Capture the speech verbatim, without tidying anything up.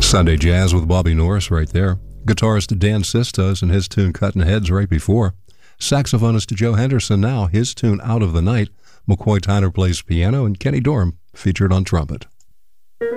Sunday Jazz with Bobby Norris right there. Guitarist Dan Sistos and his tune Cutting Heads right before. Saxophonist Joe Henderson now, his tune Out of the Night. McCoy Tyner plays piano and Kenny Dorham featured on trumpet.